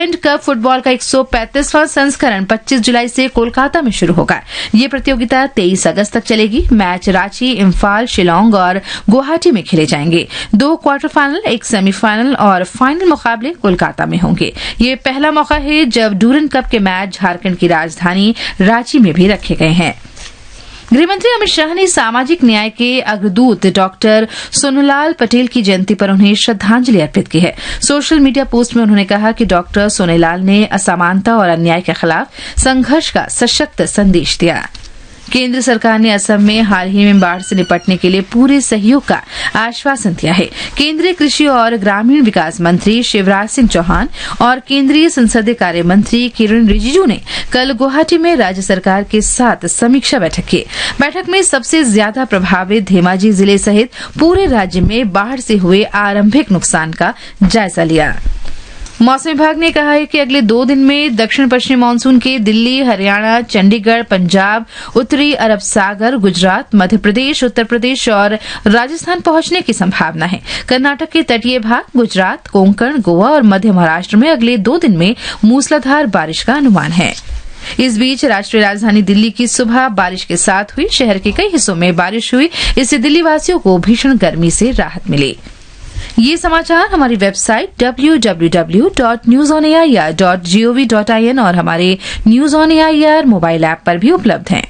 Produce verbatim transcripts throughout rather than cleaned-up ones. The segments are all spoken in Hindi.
कप फुटबॉल का एक सौ पैंतीसवां संस्करण पच्चीस जुलाई से कोलकाता में शुरू होगा। ये प्रतियोगिता तेईस अगस्त तक चलेगी। मैच रांची, इम्फाल, शिलोंग और गुवाहाटी में खेले जाएंगे। दो क्वार्टर फाइनल, एक सेमीफाइनल और फाइनल मुकाबले कोलकाता में होंगे। ये पहला मौका है जब डूरन कप के मैच झारखंड की राजधानी रांची में भी रखे गए हैं। गृहमंत्री अमित शाह ने सामाजिक न्याय के अग्रदूत डॉक्टर सोनूलाल पटेल की जयंती पर उन्हें श्रद्धांजलि अर्पित की है। सोशल मीडिया पोस्ट में उन्होंने कहा कि डॉक्टर सोनूलाल ने असमानता और अन्याय के खिलाफ संघर्ष का सशक्त संदेश दिया। केंद्र सरकार ने असम में हाल ही में बाढ़ से निपटने के लिए पूरे सहयोग का आश्वासन दिया है। केंद्रीय कृषि और ग्रामीण विकास मंत्री शिवराज सिंह चौहान और केंद्रीय संसदीय कार्य मंत्री किरण रिजिजू ने कल गुवाहाटी में राज्य सरकार के साथ समीक्षा बैठक की। बैठक में सबसे ज्यादा प्रभावित धेमाजी जिले सहित पूरे राज्य में बाढ़ से हुए आरंभिक नुकसान का जायजा लिया। मौसम विभाग ने कहा है कि अगले दो दिन में दक्षिण पश्चिमी मानसून के दिल्ली, हरियाणा, चंडीगढ़, पंजाब, उत्तरी अरब सागर, गुजरात, मध्य प्रदेश, उत्तर प्रदेश और राजस्थान पहुंचने की संभावना है। कर्नाटक के तटीय भाग, गुजरात, कोंकण, गोवा और मध्य महाराष्ट्र में अगले दो दिन में मूसलाधार बारिश का अनुमान है। इस बीच राष्ट्रीय राजधानी दिल्ली की सुबह बारिश के साथ हुई। शहर के कई हिस्सों में बारिश हुई। इससे दिल्ली वासियों को भीषण गर्मी से राहत मिली। ये समाचार हमारी website W W W dot news on A I R dot G O V dot I N और हमारे news on A I R mobile app पर भी उपलब्ध हैं।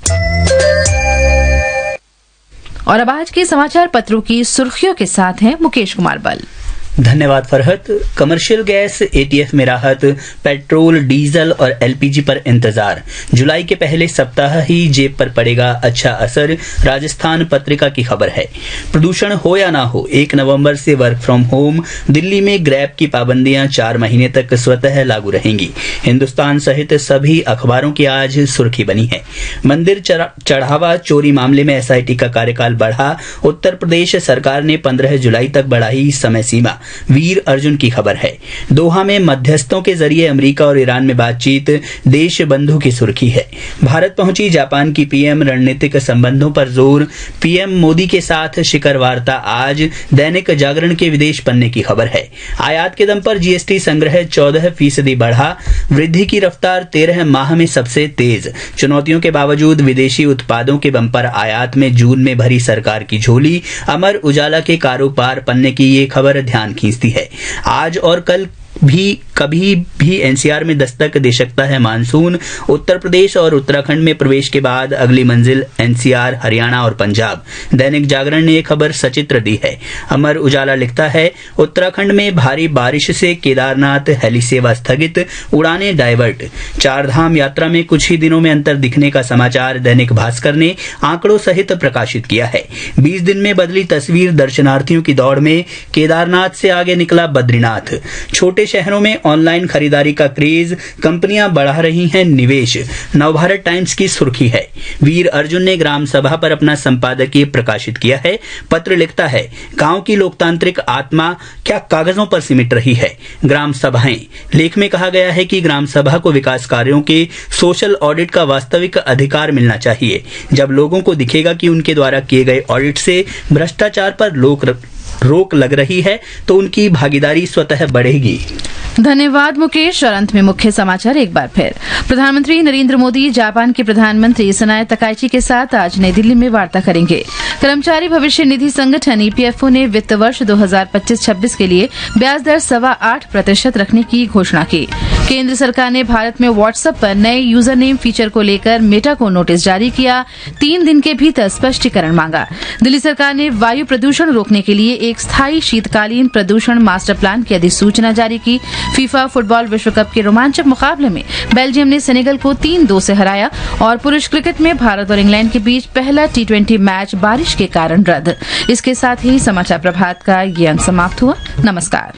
और अब आज के समाचार पत्रों की सुर्खियों के साथ हैं मुकेश कुमार बल। धन्यवाद फरहत। कमर्शियल गैस एटीएफ में राहत, पेट्रोल, डीजल और एलपीजी पर इंतजार। जुलाई के पहले सप्ताह ही जेब पर पड़ेगा अच्छा असर, राजस्थान पत्रिका की खबर है। प्रदूषण हो या ना हो, एक नवंबर से वर्क फ्रॉम होम। दिल्ली में ग्रैब की पाबंदियां चार महीने तक स्वतः लागू रहेंगी। हिंदुस्तान सहित सभी अखबारों की आज सुर्खी बनी है। मंदिर चढ़ावा चोरी मामले में एसआईटी का कार्यकाल बढ़ा। उत्तर प्रदेश सरकार ने पंद्रह जुलाई तक बढ़ाई समय सीमा। वीर अर्जुन की खबर है। दोहा में मध्यस्थों के जरिए अमेरिका और ईरान में बातचीत, देश बंधु की सुर्खी है। भारत पहुंची जापान की पीएम, रणनीतिक संबंधों पर जोर। पीएम मोदी के साथ शिखर वार्ता आज। दैनिक जागरण के विदेश पन्ने की खबर है। आयात के दम पर जीएसटी संग्रह चौदह फीसदी बढ़ा। वृद्धि की रफ्तार तेरह माह में सबसे तेज। चुनौतियों के बावजूद विदेशी उत्पादों के बंपर आयात में जून में भरी सरकार की झोली। अमर उजाला के कारोबार पन्ने की ये खबर ध्यान खींचती है। आज और कल भी कभी भी एनसीआर में दस्तक दे सकता है मानसून। उत्तर प्रदेश और उत्तराखंड में प्रवेश के बाद अगली मंजिल एनसीआर, हरियाणा और पंजाब। दैनिक जागरण ने यह खबर सचित्र दी है। अमर उजाला लिखता है, उत्तराखंड में भारी बारिश से केदारनाथ हेली सेवा स्थगित, उड़ानें डाइवर्ट। चारधाम यात्रा में कुछ ही दिनों में अंतर दिखने का समाचार दैनिक भास्कर ने आंकड़ों सहित प्रकाशित किया है। बीस दिन में बदली तस्वीर दर्शनार्थियों की दौड़ में। केदारनाथ से आगे निकला बद्रीनाथ। छोटे शहरों में ऑनलाइन खरीदारी का क्रेज, कंपनियां बढ़ा रही हैं निवेश। नवभारत टाइम्स की सुर्खी है। वीर अर्जुन ने ग्राम सभा पर अपना संपादकीय प्रकाशित किया है। पत्र लिखता है, गांव की लोकतांत्रिक आत्मा क्या कागजों पर सिमट रही है। ग्राम सभाएं। लेख में कहा गया है कि ग्राम सभा को विकास कार्यों के सोशल ऑडिट का वास्तविक अधिकार मिलना चाहिए। जब लोगों को दिखेगा कि उनके द्वारा किए गए ऑडिट से भ्रष्टाचार पर लोक रोक लग रही है तो उनकी भागीदारी स्वतः बढ़ेगी। धन्यवाद मुकेश। और अंत में मुख्य समाचार एक बार फिर। प्रधानमंत्री नरेंद्र मोदी जापान के प्रधानमंत्री सनाए तकाइची के साथ आज नई दिल्ली में वार्ता करेंगे। कर्मचारी भविष्य निधि संगठन ईपीएफओ ने वित्त वर्ष दो हजार पच्चीस छब्बीस के लिए ब्याज दर सवा आठ प्रतिशत रखने की घोषणा की। केंद्र सरकार ने भारत में व्हाट्सएप पर नए यूजर नेम फीचर को लेकर मेटा को नोटिस जारी किया। तीन दिन के भीतर स्पष्टीकरण मांगा। दिल्ली सरकार ने वायु प्रदूषण रोकने के लिए एक स्थायी शीतकालीन प्रदूषण मास्टर प्लान की अधिसूचना जारी की। फीफा फुटबॉल विश्व कप के रोमांचक मुकाबले में बेल्जियम ने सेनेगल को तीन दो से हराया। और पुरुष क्रिकेट में भारत और इंग्लैंड के बीच पहला टी ट्वेंटी मैच बारिश के कारण रद्द। इसके साथ ही समाचार प्रभात का ये अंक समाप्त हुआ। नमस्कार।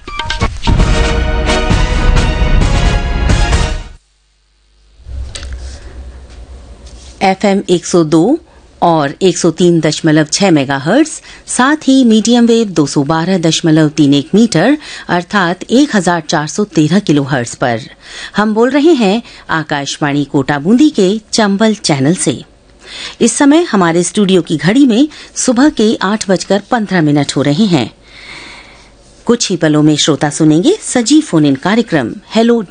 एफएम एक सौ दो और एक सौ तीन दशमलव छह मेगाहर्ट्ज, साथ ही मीडियम वेव दो सौ बारह दशमलव तीन एक मीटर अर्थात एक हजार चार सौ तेरह किलोहर्ट्ज पर हम बोल रहे हैं आकाशवाणी कोटा बूंदी के चंबल चैनल से। इस समय हमारे स्टूडियो की घड़ी में सुबह के आठ बजकर पंद्रह मिनट हो रहे हैं। कुछ ही पलों में श्रोता सुनेंगे सजीव फोन इन कार्यक्रम हेलो